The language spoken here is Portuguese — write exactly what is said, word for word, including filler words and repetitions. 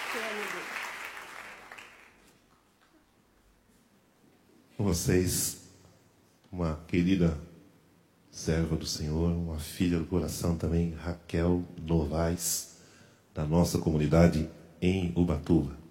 Com vocês, uma querida serva do Senhor, uma filha do coração também, Raquel Novaes, da nossa comunidade em Ubatuba.